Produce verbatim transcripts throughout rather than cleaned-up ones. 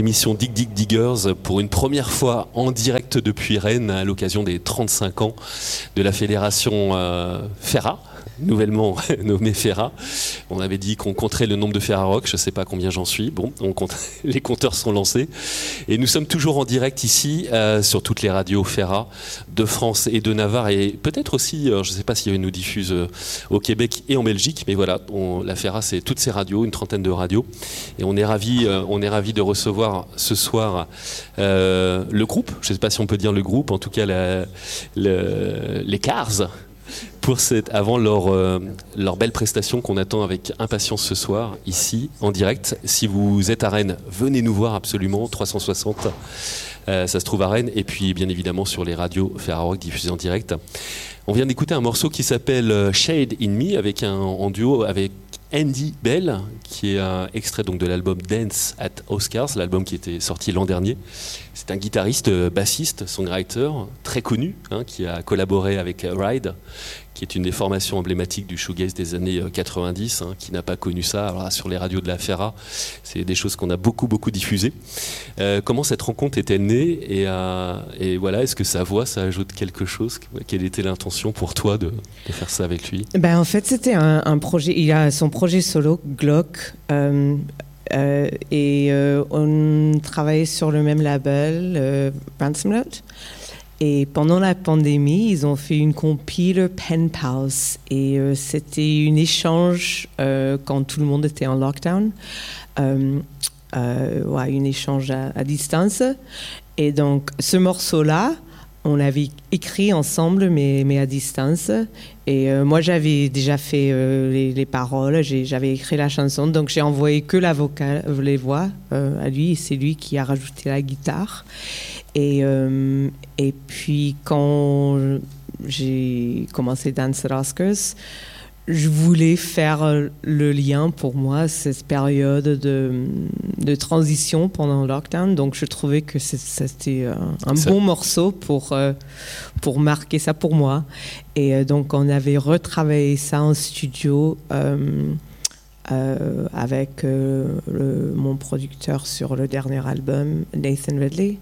l'émission Dig Dig Diggers pour une première fois en direct depuis Rennes à l'occasion des trente-cinq ans de la fédération euh, Ferra, nouvellement nommée Ferra. On avait dit qu'on compterait le nombre de Ferrarock, je ne sais pas combien j'en suis. Bon, on compte, les compteurs sont lancés. Et nous sommes toujours en direct ici euh, sur toutes les radios Ferra de France et de Navarre et peut-être aussi, euh, je ne sais pas s'il y a une nous diffuse euh, au Québec et en Belgique, mais voilà, on, la Ferra c'est toutes ces radios, une trentaine de radios. Et on est ravis, euh, on est ravis de recevoir ce soir euh, le groupe, je ne sais pas si on peut dire le groupe, en tout cas la, le, les Cars. Pour cette, avant leur, euh, leur belle prestation qu'on attend avec impatience ce soir, ici, en direct. Si vous êtes à Rennes, venez nous voir absolument, trois cent soixante, euh, ça se trouve à Rennes, et puis bien évidemment sur les radios Ferrarock diffusées en direct. On vient d'écouter un morceau qui s'appelle Shade in Me, avec un, en duo avec Andy Bell, qui est un extrait donc de l'album Dance at Oscars, l'album qui était sorti l'an dernier. C'est un guitariste, bassiste, songwriter très connu, hein, qui a collaboré avec Ride, qui est une des formations emblématiques du shoegaze des années quatre-vingt-dix, hein, qui n'a pas connu ça. Alors là, sur les radios de la Ferra, c'est des choses qu'on a beaucoup, beaucoup diffusées. Euh, comment cette rencontre est-elle née et, euh, et voilà, est-ce que sa voix, ça ajoute quelque chose? Quelle était l'intention pour toi de, de faire ça avec lui? Ben, en fait, c'était un, un projet. Il a son projet solo, Glock. Euh, Euh, et euh, on travaillait sur le même label, euh, Ransom Note. Et pendant la pandémie, ils ont fait une compile Pen Pals. Et euh, c'était un échange euh, quand tout le monde était en lockdown. Euh, euh, ouais, un échange à, à distance. Et donc, ce morceau-là, on l'avait écrit ensemble, mais, mais à distance. Et euh, moi, j'avais déjà fait euh, les, les paroles, j'ai, j'avais écrit la chanson, donc j'ai envoyé que la vocale, les voix euh, à lui, et c'est lui qui a rajouté la guitare. Et, euh, et puis, quand j'ai commencé Dance at Oscars, je voulais faire le lien pour moi, cette période de, de transition pendant le lockdown. Donc, je trouvais que c'était un, un bon morceau pour, pour marquer ça pour moi. Et donc, on avait retravaillé ça en studio euh, euh, avec euh, le, mon producteur sur le dernier album, Nathan Ridley.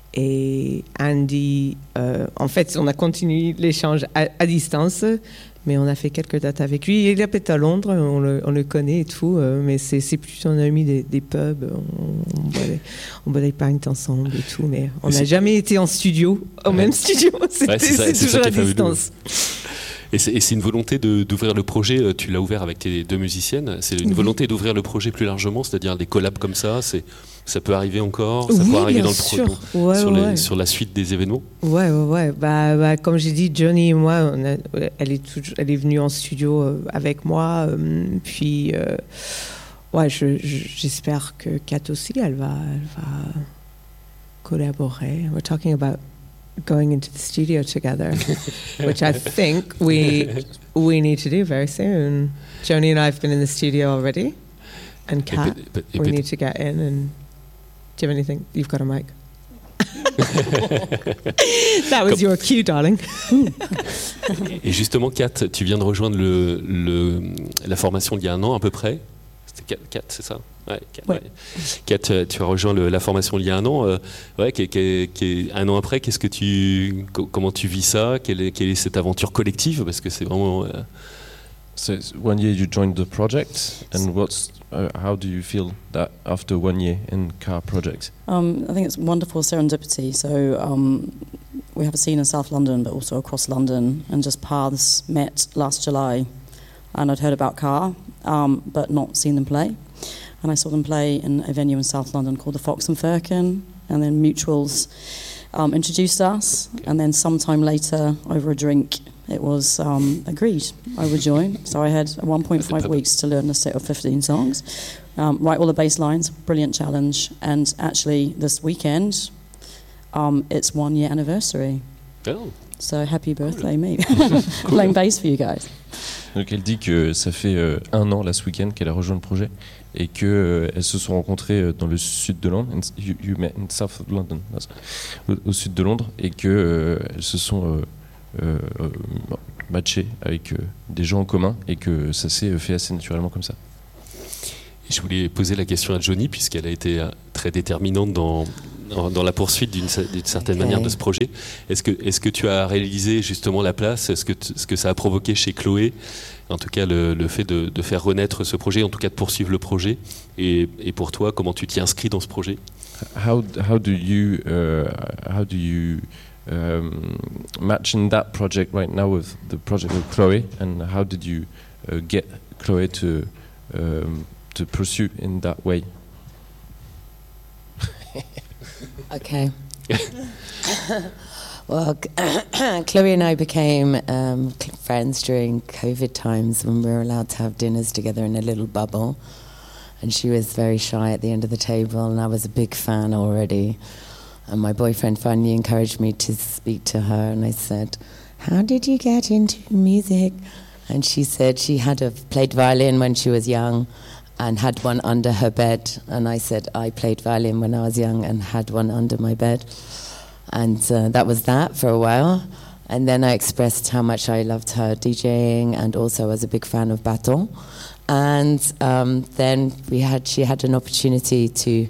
Et Andy, euh, en fait, on a continué l'échange à, à distance. Mais on a fait quelques dates avec lui. Il habite à Londres, on le, on le connaît et tout, euh, mais c'est, c'est plutôt un ami des, des pubs. On, on, boit les, on boit des pints ensemble et tout, mais on n'a jamais été en studio, au ouais. même studio. C'était, ouais, c'est ça, c'est c'est toujours à distance. Et c'est, et c'est une volonté de, d'ouvrir le projet, tu l'as ouvert avec tes deux musiciennes, c'est une volonté d'ouvrir le projet plus largement, c'est-à-dire des collabs comme ça, c'est, ça peut arriver encore, ça oui, peut arriver dans le sûr. pro, ouais, sur, ouais. les, sur la suite des événements. Ouais, ouais, ouais. Bah, bah, comme j'ai dit, Johnny et moi, on a, elle, est toujours, elle est venue en studio avec moi, euh, puis euh, ouais, je, je, j'espère que Kat aussi, elle va, elle va collaborer. We're talking about going into the studio together, which I think we we need to do very soon. Joni and I have been in the studio already, and Kat, but, but, but, we need to get in. And do you have anything? You've got a mic. That was Comme... your cue, darling. Et justement, Kat, tu viens de rejoindre le, le, la formation il y a un an à peu près. C'était Kat, c'est ça? Ouais, Kat, ouais. Kat, tu as rejoint le, la formation il y a un an. Euh, ouais, qui, qui, qui, un an après, qu'est-ce que tu, comment tu vis ça? Quelle est, quelle est cette aventure collective? Parce que c'est vraiment. Euh... So one year you joined the project, and what's uh, how do you feel that after one year in Car Project? Um, I think it's wonderful serendipity. So um, we have a scene in South London, but also across London, and just paths met last July, and I'd heard about Car, um, but not seen them play. And I saw them play in a venue in South London called the Fox and Firkin, and then Mutuals um, introduced us, and then sometime later, over a drink, it was um, agreed I would join. So I had one point five weeks to learn a set of fifteen songs, um, write all the bass lines, brilliant challenge, and actually this weekend, um, it's one year anniversary. Oh. So happy birthday, me. Playing bass for you guys. Donc elle dit que ça fait euh, un an là ce week-end qu'elle a rejoint le projet et qu'elles euh, se sont rencontrées euh, dans le sud de Londres, you, you met in South London, au, au sud de Londres, et qu'elles euh, se sont euh, euh, matchées avec euh, des gens en commun et que ça s'est fait assez naturellement comme ça. Je voulais poser la question à Joni puisqu'elle a été très très déterminante dans, dans la poursuite d'une, d'une certaine Okay. manière de ce projet. Est-ce que, est-ce que tu as réalisé justement la place, est-ce que, t- ce que ça a provoqué chez Chloé, en tout cas le, le fait de, de faire renaître ce projet, en tout cas de poursuivre le projet, et, et pour toi, comment tu t'y inscris dans ce projet? How how do you uh, how do you um, match in that project right now with the project with Chloe, and how did you uh, get Chloe to um, to pursue in that way? Okay. Well, Chloe and I became um, friends during COVID times when we were allowed to have dinners together in a little bubble. And she was very shy at the end of the table, and I was a big fan already. And my boyfriend finally encouraged me to speak to her, and I said, "How did you get into music?" And she said she had a, played violin when she was young and had one under her bed. And I said, I played violin when I was young and had one under my bed. And uh, that was that for a while. And then I expressed how much I loved her DJing, and also was a big fan of Baton. And um, then we had, she had an opportunity to,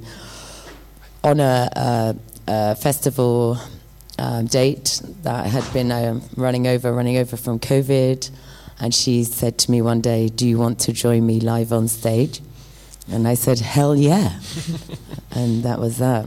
on a, a, a festival um, date that had been um, running over, running over from COVID. And she said to me one day, "Do you want to join me live on stage?" And I said, "Hell yeah." And that was that.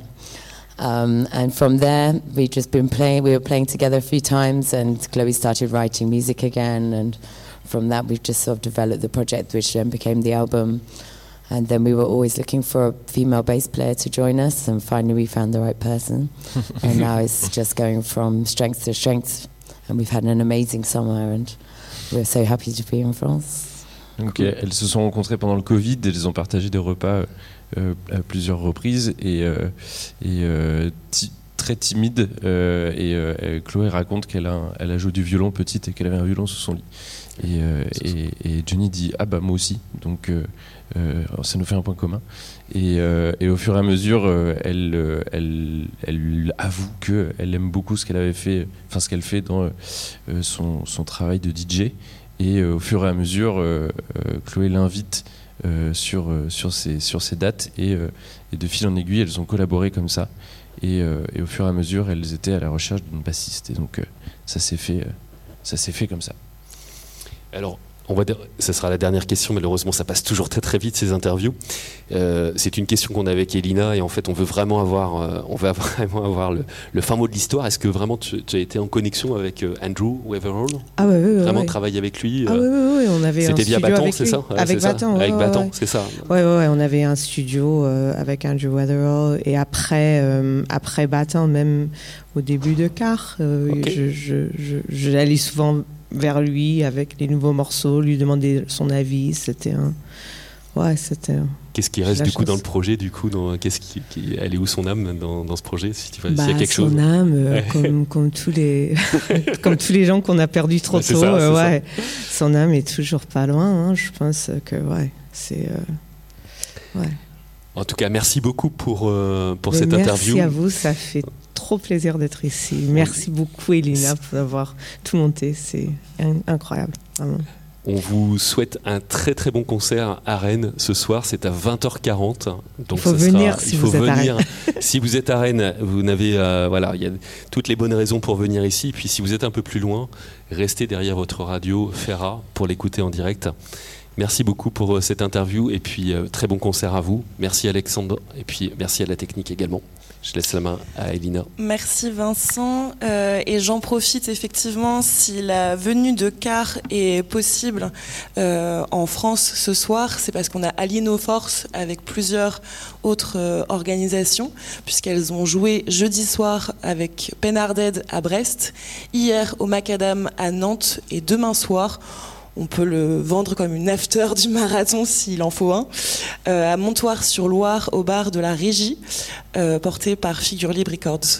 Um, and from there, we've just been playing, we were playing together a few times, and Chloe started writing music again. And from that, we've just sort of developed the project, which then became the album. And then we were always looking for a female bass player to join us, and finally we found the right person. And now it's just going from strength to strength. And we've had an amazing summer, and we're so happy to be in France. Donc, cool. Elles se sont rencontrées pendant le Covid, elles ont partagé des repas euh, à plusieurs reprises, et, euh, et euh, ti- très timide. Euh, et euh, Chloé raconte qu'elle a, elle a joué du violon petite et qu'elle avait un violon sous son lit. Et, euh, et, et Johnny dit ah bah moi aussi, donc euh, euh, ça nous fait un point commun. Et, euh, et au fur et à mesure, euh, elle, euh, elle, elle avoue qu'elle aime beaucoup ce qu'elle avait fait, enfin ce qu'elle fait dans euh, son, son travail de D J. Et euh, au fur et à mesure, euh, euh, Chloé l'invite euh, sur, euh, sur, ses, sur ses dates, et, euh, et de fil en aiguille, elles ont collaboré comme ça. Et, euh, et au fur et à mesure, elles étaient à la recherche d'une bassiste. Et donc euh, ça s'est fait, euh, ça s'est fait comme ça. Alors, on va dire, ce sera la dernière question, malheureusement ça passe toujours très très vite ces interviews. Euh, c'est une question qu'on a avec Elina, et en fait on veut vraiment avoir, euh, on veut vraiment avoir le, le fin mot de l'histoire. Est-ce que vraiment tu, tu as été en connexion avec euh, Andrew Weatherall? Ah ouais, ouais, Vraiment ouais. travailler avec lui? Ah oui, oui, oui, on avait C'était un via studio Baton, avec c'est lui. ça? Ouais, Avec c'est Baton, ça. ouais, Avec ouais, Baton, ouais. c'est ça. Ouais, ouais, ouais, on avait un studio euh, avec Andrew Weatherall, et après, euh, après Baton, même au début de Car, euh, Ok. je, je, je, j'allais souvent vers lui avec les nouveaux morceaux, lui demander son avis. C'était un... Ouais, c'était... un- Qu'est-ce qui J'ai reste la du coup chance. dans le projet, du coup, dans, qu'est-ce qui, qui, elle est où son âme dans, dans ce projet, si tu vois, Bah, s'il y a quelque son chose? âme, euh, Ouais. comme, comme, tous les, comme tous les gens qu'on a perdus trop Ouais, c'est tôt, ça, euh, c'est ouais. Son âme est toujours pas loin, hein. Je pense que ouais, c'est... euh, ouais. En tout cas, merci beaucoup pour, euh, pour Mais cette merci interview. à vous, ça fait trop plaisir d'être ici. Merci beaucoup Elina pour avoir tout monté, c'est in- incroyable, vraiment. On vous souhaite un très très bon concert à Rennes ce soir, c'est à vingt heures quarante. Donc Il faut ce venir sera, si il faut vous êtes à venir. Si vous êtes à Rennes, vous n'avez euh, voilà, il y a toutes les bonnes raisons pour venir ici. Puis si vous êtes un peu plus loin, restez derrière votre radio Ferra pour l'écouter en direct. Merci beaucoup pour euh, cette interview, et puis euh, très bon concert à vous. Merci Alexandre, et puis merci à la technique également. Je laisse la main à Elina. Merci Vincent. Euh, et j'en profite effectivement, si la venue de Car est possible euh, en France ce soir, c'est parce qu'on a allié nos forces avec plusieurs autres euh, organisations, puisqu'elles ont joué jeudi soir avec Penarded à Brest, hier au Macadam à Nantes, et demain soir, on peut le vendre comme une after du marathon s'il en faut un, euh, à Montoire-sur-Loire, au bar de la Régie, euh, porté par Figure Libre Records.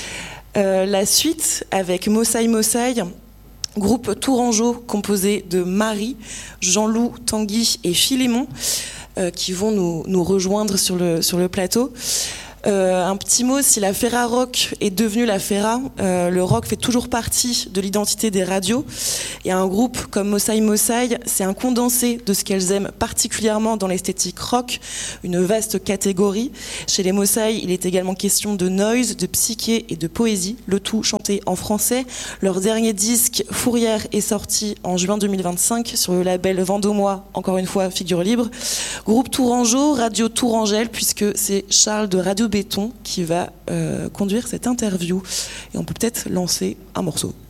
Euh, la suite avec Mosaï Mosaï, groupe tourangeau composé de Marie, Jean-Loup, Tanguy et Philémon, euh, qui vont nous, nous rejoindre sur le, sur le plateau. Euh, un petit mot, si la Ferra Rock est devenue la Ferra, euh, le rock fait toujours partie de l'identité des radios. Et un groupe comme Mosai Mosai, c'est un condensé de ce qu'elles aiment particulièrement dans l'esthétique rock, une vaste catégorie. Chez les Mosai, il est également question de noise, de psyché et de poésie, le tout chanté en français. Leur dernier disque, Fourrière, est sorti en juin deux mille vingt-cinq sur le label Vendômois, encore une fois, figure libre. Groupe Tourangeau, Radio Tourangelle, puisque c'est Charles de Radio Béton qui va euh, conduire cette interview. Et on peut peut-être lancer un morceau.